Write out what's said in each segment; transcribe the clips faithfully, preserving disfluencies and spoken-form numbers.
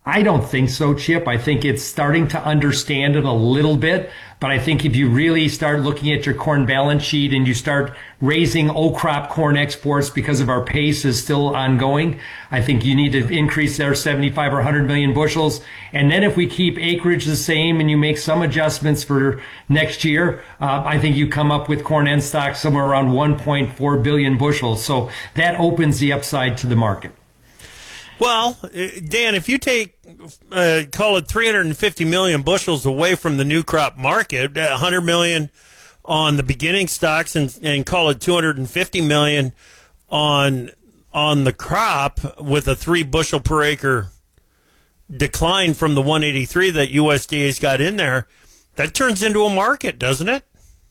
I don't think so, Chip. I think it's starting to understand it a little bit. But I think if you really start looking at your corn balance sheet and you start raising old crop corn exports because of our pace is still ongoing, I think you need to increase their seventy-five or one hundred million bushels. And then if we keep acreage the same and you make some adjustments for next year, uh, I think you come up with corn end stock somewhere around one point four billion bushels. So that opens the upside to the market. Well, Dan, if you take, uh, call it three hundred fifty million bushels away from the new crop market, one hundred million on the beginning stocks, and, and call it two hundred fifty million on on the crop with a three bushel per acre decline from the one eighty-three that U S D A's got in there, that turns into a market, doesn't it?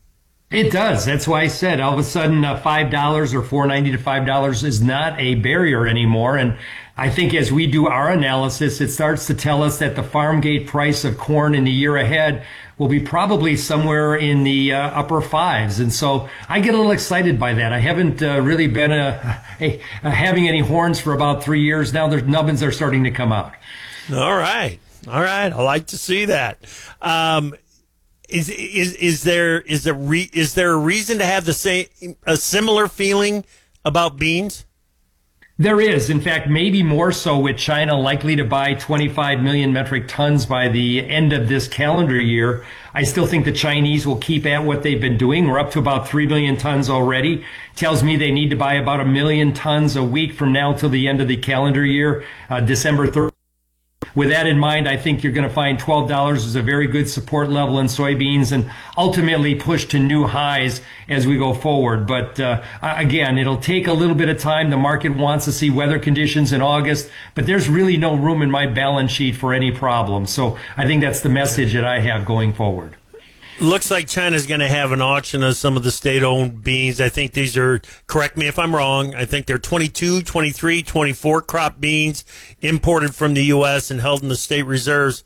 It does. That's why I said all of a sudden uh, five dollars or four ninety to five dollars is not a barrier anymore. And I think as we do our analysis, it starts to tell us that the farm gate price of corn in the year ahead will be probably somewhere in the uh, upper fives. And so I get a little excited by that. I haven't uh, really been a, a, a having any horns for about three years now. There's nubbins are starting to come out. All right. All right. I like to see that. Um, Is is is there is there re, is there a reason to have the same a similar feeling about beans? There is, in fact, maybe more so with China likely to buy twenty-five million metric tons by the end of this calendar year. I still think the Chinese will keep at what they've been doing. We're up to about three million tons already. Tells me they need to buy about a million tons a week from now till the end of the calendar year, uh, December third. With that in mind, I think you're going to find twelve dollars is a very good support level in soybeans and ultimately push to new highs as we go forward. But uh, again, it'll take a little bit of time. The market wants to see weather conditions in August, but there's really no room in my balance sheet for any problem. So I think that's the message that I have going forward. Looks like China's going to have an auction of some of the state-owned beans. I think these are, correct me if I'm wrong, I think they're twenty-two, twenty-three, twenty-four crop beans imported from the U S and held in the state reserves,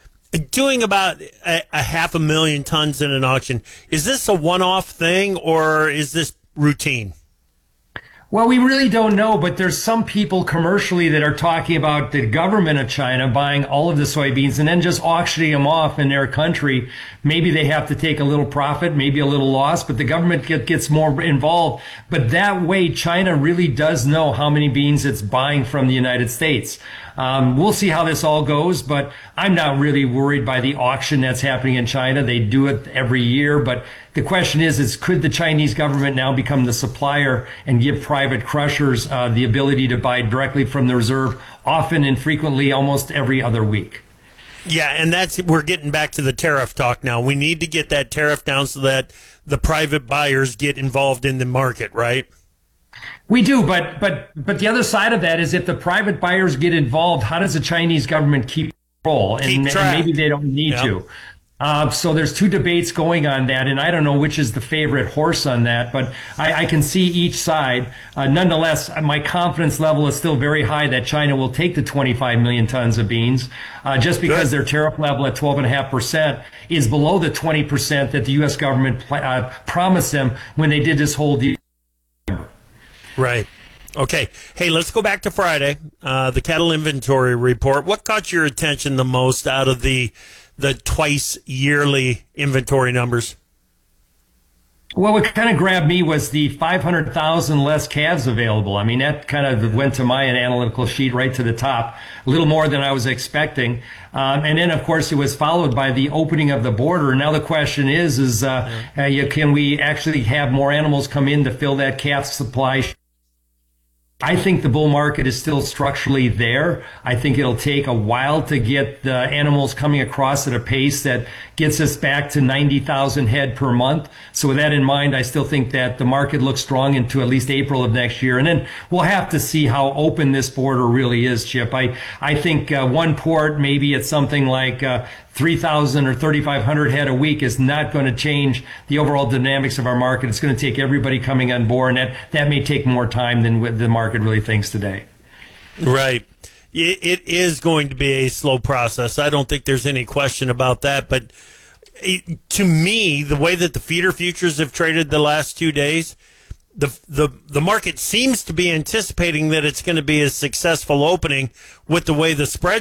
doing about a, a half a million tons in an auction. Is this a one-off thing or is this routine? Well, we really don't know, but there's some people commercially that are talking about the government of China buying all of the soybeans and then just auctioning them off in their country. Maybe they have to take a little profit, maybe a little loss, but the government get, gets more involved. But that way, China really does know how many beans it's buying from the United States. Um, we'll see how this all goes, but I'm not really worried by the auction that's happening in China. They do it every year, but the question is, is could the Chinese government now become the supplier and give private crushers uh, the ability to buy directly from the reserve, often and frequently, almost every other week? Yeah, and that's we're getting back to the tariff talk now. We need to get that tariff down so that the private buyers get involved in the market, right? We do, but but but the other side of that is if the private buyers get involved, how does the Chinese government keep control? And, Keep track. and maybe they don't need Yep. to. Uh, so there's two debates going on that, and I don't know which is the favorite horse on that, but I, I can see each side. Uh, nonetheless, my confidence level is still very high that China will take the twenty-five million tons of beans, uh, just because Good. their tariff level at twelve point five percent is below the twenty percent that the U S government pl- uh, promised them when they did this whole deal. Right. Okay. Hey, let's go back to Friday. Uh, the cattle inventory report. What caught your attention the most out of the the twice yearly inventory numbers? Well, what kind of grabbed me was the five hundred thousand less calves available. I mean, that kind of went to my analytical sheet right to the top, a little more than I was expecting. Um, and then, of course, it was followed by the opening of the border. Now the question is, is uh, yeah. uh, you, can we actually have more animals come in to fill that calf supply? I think the bull market is still structurally there. I think it'll take a while to get the animals coming across at a pace that gets us back to ninety thousand head per month. So with that in mind, I still think that the market looks strong into at least April of next year. And then we'll have to see how open this border really is, Chip. I, I think uh, one port, maybe it's something like uh, three thousand or thirty-five hundred head a week is not going to change the overall dynamics of our market. It's going to take everybody coming on board, and that, that may take more time than what the market really thinks today. Right. It is going to be a slow process. I don't think there's any question about that. But it, to me, the way that the feeder futures have traded the last two days, the the the market seems to be anticipating that it's going to be a successful opening with the way the spread